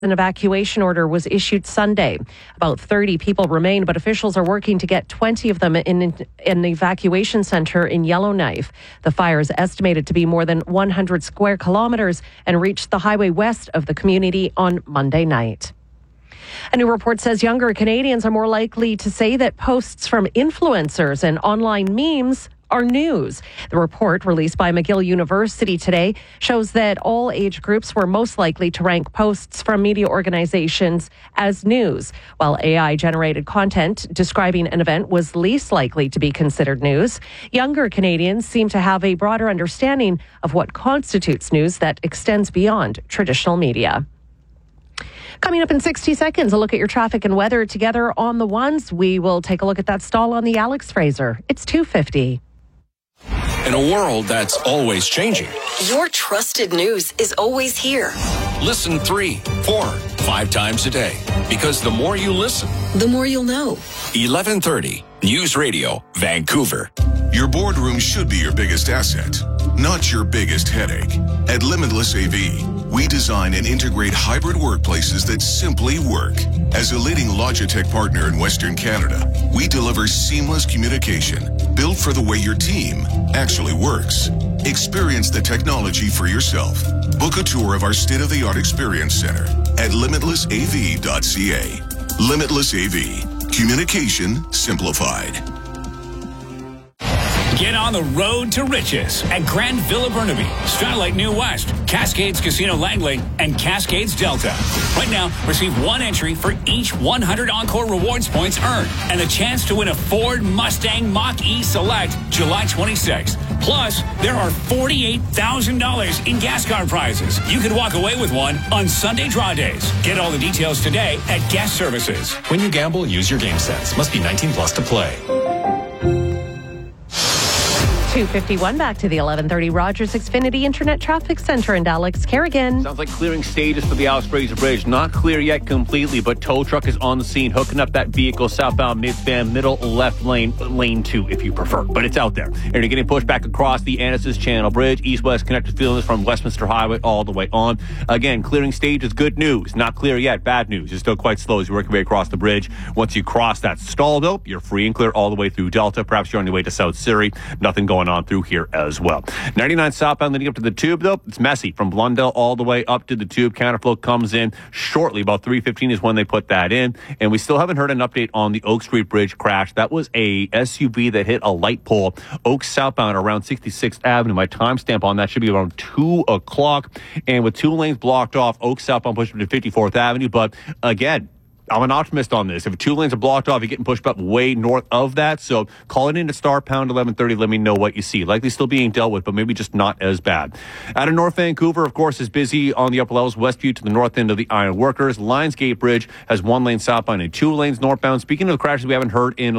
An evacuation order was issued Sunday. About 30 people remain, but officials are working to get 20 of them in an evacuation center in Yellowknife. The fire is estimated to be more than 100 square kilometers and reached the highway west of the community on Monday night. A new report says younger Canadians are more likely to say that posts from influencers and online memes are news. The report, released by McGill University today, shows that all age groups were most likely to rank posts from media organizations as news, while AI-generated content describing an event was least likely to be considered news. Younger Canadians seem to have a broader understanding of what constitutes news that extends beyond traditional media. Coming up in 60 seconds, a look at your traffic and weather together on the ones. We will take a look at that stall on the Alex Fraser. It's 2:50. In a world that's always changing, your trusted news is always here. Listen 3, 4, 5 times a day. Because the more you listen, the more you'll know. 1130 News Radio, Vancouver. Your boardroom should be your biggest asset, not your biggest headache. At Limitless AV, we design and integrate hybrid workplaces that simply work. As a leading Logitech partner in Western Canada, we deliver seamless communication built for the way your team actually works. Experience the technology for yourself. Book a tour of our state-of-the-art experience center at limitlessav.ca. Limitless AV. Communication simplified. Get on the road to riches at Grand Villa Burnaby, Starlight New West, Cascades Casino Langley, and Cascades Delta. Right now, receive one entry for each 100 Encore Rewards points earned and the chance to win a Ford Mustang Mach-E Select July 26th. Plus, there are $48,000 in gas card prizes. You could walk away with one on Sunday draw days. Get all the details today at Guest Services. When you gamble, use your game sense. Must be 19 plus to play. 2:51, back to the 1130 Rogers Xfinity Internet Traffic Center and Alex Kerrigan. Sounds like clearing stages for the Alex Fraser Bridge. Not clear yet completely, but tow truck is on the scene, hooking up that vehicle southbound mid-span, middle left lane, lane 2 if you prefer. But it's out there. And you're getting pushed back across the Annis's Channel Bridge, east-west connected feelings from Westminster Highway all the way on. Again, clearing stage is good news. Not clear yet, bad news. It's still quite slow as you work your way across the bridge. Once you cross that stall, though, you're free and clear all the way through Delta. Perhaps you're on your way to South Surrey. Nothing going on through here as well. 99 southbound leading up to the Tube, though, it's messy from Blundell all the way up to the Tube. Counterflow comes in shortly. About 3:15 is when they put that in. And we still haven't heard an update on the Oak Street Bridge crash. That was a SUV that hit a light pole. Oak southbound around 66th Avenue. My timestamp on that should be around 2 o'clock. And with 2 lanes blocked off, Oak southbound pushed to 54th Avenue. But again, I'm an optimist on this. If 2 lanes are blocked off, you're getting pushed up way north of that. So call it in to star pound 1130. Let me know what you see. Likely still being dealt with, but maybe just not as bad. Out of North Vancouver, of course, is busy on the upper levels. Westview to the north end of the Iron Workers. Lionsgate Bridge has 1 lane southbound and 2 lanes northbound. Speaking of the crashes we haven't heard in